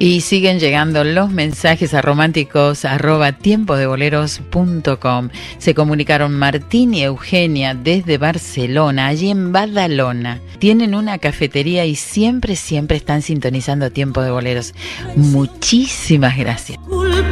Y siguen llegando los mensajes a románticos@tiempodevoleros.com. Se comunicaron Martín y Eugenia desde Barcelona, allí en Badalona. Tienen una cafetería y siempre están sintonizando Tiempo de Boleros. Muchísimas gracias.